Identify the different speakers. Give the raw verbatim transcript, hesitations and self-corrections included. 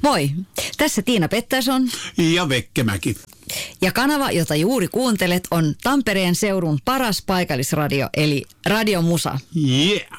Speaker 1: Moi, tässä Tiina Pettersson
Speaker 2: ja Vekkemäki.
Speaker 1: Ja kanava, jota juuri kuuntelet, on Tampereen seudun paras paikallisradio, eli Radio Musa.
Speaker 2: Yeah.